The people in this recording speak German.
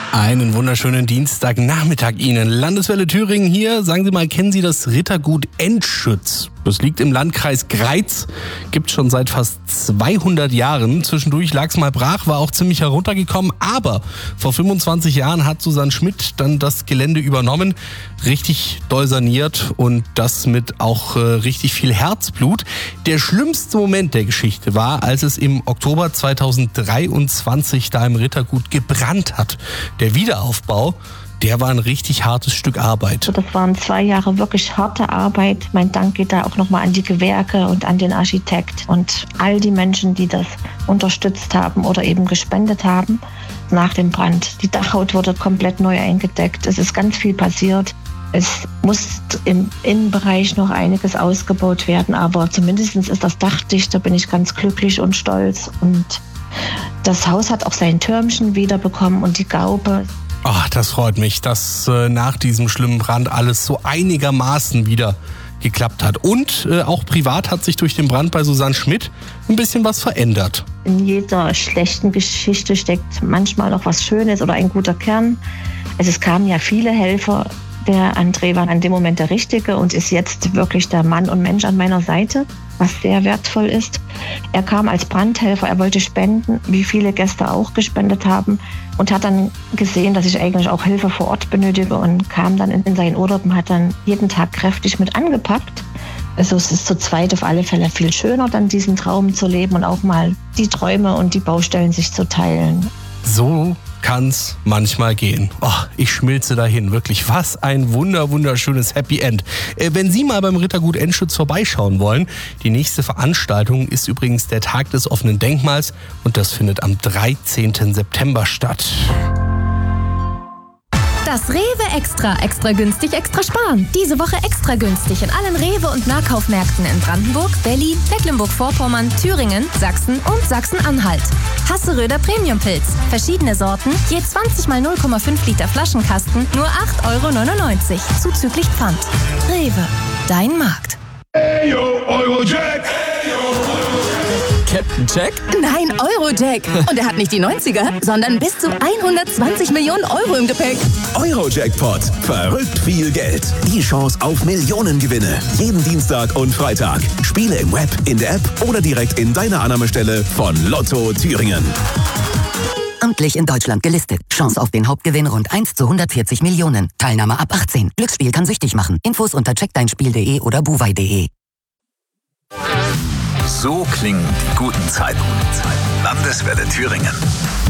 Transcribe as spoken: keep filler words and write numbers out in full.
Einen wunderschönen Dienstagnachmittag Ihnen. Landeswelle Thüringen hier. Sagen Sie mal, kennen Sie das Rittergut Enschütz? Das liegt im Landkreis Greiz, gibt schon seit fast zweihundert Jahren. Zwischendurch lag es mal brach, war auch ziemlich heruntergekommen. Aber vor fünfundzwanzig Jahren hat Susanne Schmidt dann das Gelände übernommen, richtig doll saniert und das mit auch äh, richtig viel Herzblut. Der schlimmste Moment der Geschichte war, als es im Oktober zweitausenddreiundzwanzig da im Rittergut gebrannt hat. Der Wiederaufbau, der war ein richtig hartes Stück Arbeit. Das waren zwei Jahre wirklich harte Arbeit. Mein Dank geht da auch nochmal an die Gewerke und an den Architekt und all die Menschen, die das unterstützt haben oder eben gespendet haben nach dem Brand. Die Dachhaut wurde komplett neu eingedeckt. Es ist ganz viel passiert. Es muss im Innenbereich noch einiges ausgebaut werden, aber zumindest ist das Dach dicht. Da bin ich ganz glücklich und stolz. Und das Haus hat auch sein Türmchen wiederbekommen und die Gaube. Ach, das freut mich, dass äh, nach diesem schlimmen Brand alles so einigermaßen wieder geklappt hat. Und äh, auch privat hat sich durch den Brand bei Susanne Schmidt ein bisschen was verändert. In jeder schlechten Geschichte steckt manchmal noch was Schönes oder ein guter Kern. Also es kamen ja viele Helfer. Der André war in dem Moment der Richtige und ist jetzt wirklich der Mann und Mensch an meiner Seite, was sehr wertvoll ist. Er kam als Brandhelfer, er wollte spenden, wie viele Gäste auch gespendet haben und hat dann gesehen, dass ich eigentlich auch Hilfe vor Ort benötige und kam dann in seinen Urlaub und hat dann jeden Tag kräftig mit angepackt. Also es ist zu zweit auf alle Fälle viel schöner, dann diesen Traum zu leben und auch mal die Träume und die Baustellen sich zu teilen. So kann's manchmal gehen. Oh, ich schmilze dahin. Wirklich, was ein wunder, wunderschönes Happy End. Äh, wenn Sie mal beim Rittergut Enschütz vorbeischauen wollen, die nächste Veranstaltung ist übrigens der Tag des offenen Denkmals und das findet am dreizehnten September statt. Das Rewe Extra. Extra günstig, extra sparen. Diese Woche extra günstig in allen Rewe- und Nahkaufmärkten in Brandenburg, Berlin, Mecklenburg-Vorpommern, Thüringen, Sachsen und Sachsen-Anhalt. Hasseröder Premium-Pilz. Verschiedene Sorten, je zwanzig mal null Komma fünf Liter Flaschenkasten, nur acht Euro neunundneunzig. Zuzüglich Pfand. Rewe. Dein Markt. Hey yo, Eurojack! Captain Jack? Nein, Eurojack. Und er hat nicht die neunziger, sondern bis zu hundertzwanzig Millionen Euro im Gepäck. Eurojackpot. Verrückt viel Geld. Die Chance auf Millionengewinne. Jeden Dienstag und Freitag. Spiele im Web, in der App oder direkt in deiner Annahmestelle von Lotto Thüringen. Amtlich in Deutschland gelistet. Chance auf den Hauptgewinn rund eins zu hundertvierzig Millionen. Teilnahme ab achtzehn. Glücksspiel kann süchtig machen. Infos unter check dein spiel punkt de oder buwei punkt de. So klingen die guten Zeiten. Landeswelle Thüringen.